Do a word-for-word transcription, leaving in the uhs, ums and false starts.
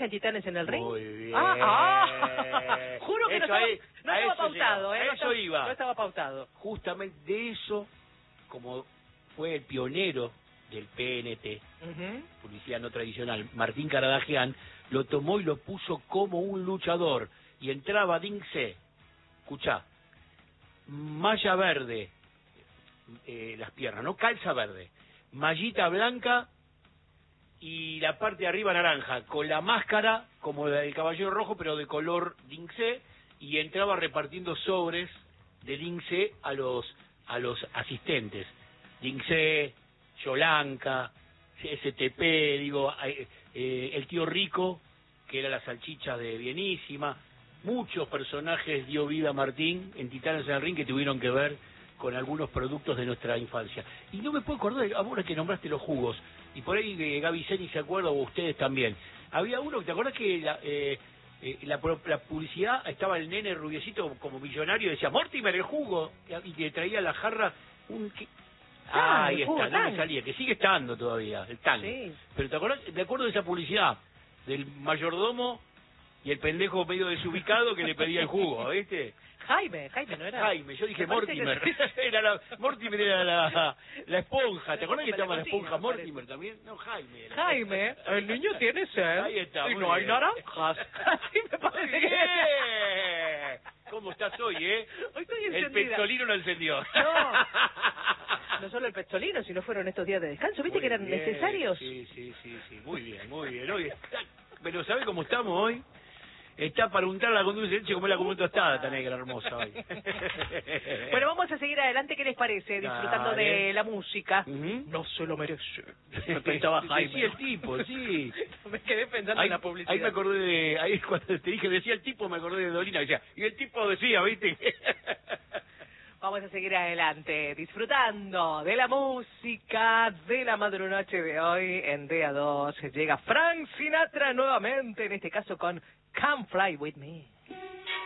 en Titanes en el Ring? Muy bien. Ah, ah. Juro que Eso no estaba, ahí- no a estaba eso pautado, llegaba, ¿eh? a No eso estaba, iba. no estaba pautado. Justamente de eso, como fue el pionero del P N T, Uh-huh. publicidad no tradicional, Martín Caradagian, lo tomó y lo puso como un luchador. Y entraba Dinxé, escuchá, malla verde, eh, las piernas, ¿no? Calza verde, mallita blanca y la parte de arriba naranja, con la máscara como la del Caballero Rojo, pero de color Dinxé, y entraba repartiendo sobres de Dinxé a los, a los asistentes. Dinxé, Yolanca, S T P, digo, eh, eh, el tío Rico, que era la salchicha de Bienísima. Muchos personajes dio vida a Martín en Titanes en el Ring que tuvieron que ver con algunos productos de nuestra infancia. Y no me puedo acordar, ahora que nombraste los jugos, y por ahí eh, Gaby Seni se acuerda, o ustedes también. Había uno, ¿te acordás que la, eh, eh, la, la publicidad, estaba el nene rubiecito como millonario, decía, Mortimer, el jugo, y que traía la jarra, un... Que... Ah, ahí está, no me salía, que sigue estando todavía, el tan. Sí. Pero ¿te acordás? Me acuerdo de esa publicidad, del mayordomo y el pendejo medio desubicado que le pedía el jugo, ¿viste? Jaime, Jaime, ¿no era? Jaime, yo dije Mortimer. Que... era la, Mortimer era la, la esponja. ¿Te acuerdas que estaba la esponja Mortimer también? No, Jaime. Era. Jaime, el niño tiene sed. Ahí está. Y no hay naranjas. Así me parece que es. ¿Cómo estás hoy, eh? Hoy estoy encendida. El pestolino lo encendió. No. No solo el pestolino, sino fueron estos días de descanso. ¿Viste muy que eran bien, necesarios? Sí, sí, sí, sí. Muy bien, muy bien. Hoy está... Pero ¿sabe cómo estamos hoy? Está para untar la con dulce de leche como la con tostada, tan negra hermosa hoy. Bueno, vamos a seguir adelante, ¿qué les parece? Disfrutando Dale. de la música. Uh-huh. No se lo merece. Me pensaba Jaime. Decía el tipo, sí. Me quedé pensando ahí, en la publicidad. Ahí me acordé de, ahí cuando te dije, decía el tipo, me acordé de Dolina, decía, y el tipo decía, ¿viste? Vamos a seguir adelante, disfrutando de la música de la madrunoche de hoy en D A dos. Llega Frank Sinatra nuevamente, en este caso con Come Fly With Me.